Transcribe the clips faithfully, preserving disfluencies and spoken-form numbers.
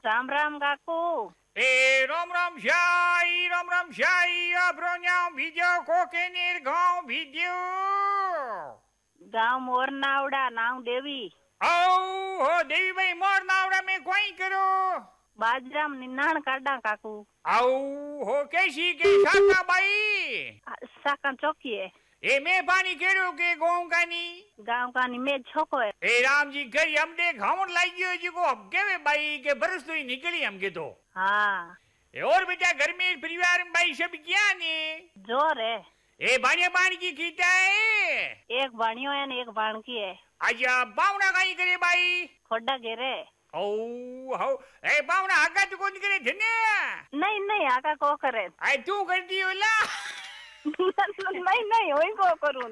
राम राम काकू। ए राम राम शाही राम राम शाही अब्रोन्याव बीजो कोके नीर गांव बीजो गांव मोर नावड़ा नाव देवी। औ हो देवी भाई मोर नावड़ा में कोई करो बाजराम निन्नाण काटा काकू। औ हो कैसी के साका बाई साका चौकी है। ए मैं पानी केरो के गांव का नी गांव का नी में छोको है। ए राम जी घर हमने घावन लागियो जी को अब केवे बाई के बरस तो ही निकली हमके तो। हाँ ए और बेटा घर में परिवार में भाई सब क्या ने जोर है। ए बाने बान की कीता है एक बाणियो है न एक बाणकी है। आजा बावना काई करे बाई खोड़ा घेरे। ओ हो ए बावना आगा तो कौन करे धने नहीं नहीं आका को करे आई तू करती होला नहीं नहीं वही को करूं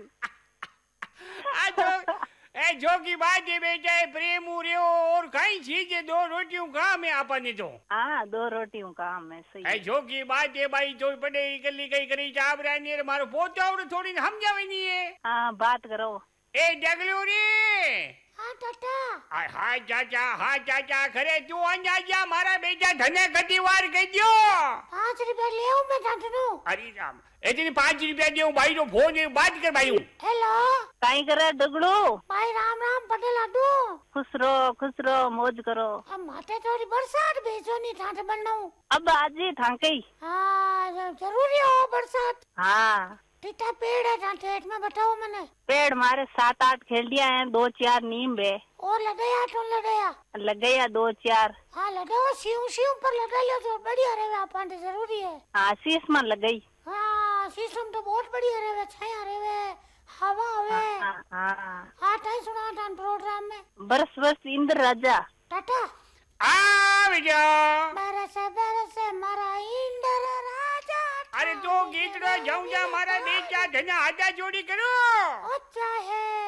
आ जो ए जो की बात है बेटा है प्रेम उरियो और कई चीज है दो रोटियों काम है आपने तो। हाँ दो रोटियों काम है सही। ए जो की बात है भाई जो पड़े इकल्ली कई करी चाप रहनी है मारो पोता और थोड़ी समझावे नहीं है। हाँ बात करो। ए डगलू रे हाँ टाटा। हाय हाय चाचा हाय चाचा खरे तू अंजा जा मारा बेटा धने गति वार कह दियो पाँच रुपया ले आऊं मैं टाटू। अरे राम इतनी पाँच रुपया दे भाई तो फोन है बात कर भाई। हेलो काई करे डगड़ू। भाई राम राम पटेल लाडू। खुश रहो खुश रहो मौज करो। अब माते थोड़ी बरसात भेजो नहीं ठाट बनाऊं। अब आज ही थांके। हाँ जरूरी हो बरसात। हाँ टीटा पेड़ है ठाट हेठ में बताओ मने। पेड़ मारे सात आठ खेलिया हैं दो चार नीम है। और लड़ाया तो लड़ाया लगया दो चार। हाँ लड़ाओ सीऊ सीऊ पर लड़ा लियो तो बढ़िया रहे आपने जरूरी है। हाँ शीश में लगई। हाँ शीशम तो बहुत बढ़िया रहे छाया रहे हवा हवे। हाँ हाँ हाँ टाइम सुना टाइम प्रोग्राम में बरस बरस इंद्र राजा। टाटा आ बेटा बरस बरस मारा इंद्र राजा। अरे तो गीत रो जाऊं जा मारा बेटा धना आजा जोड़ी करो। अच्छा है।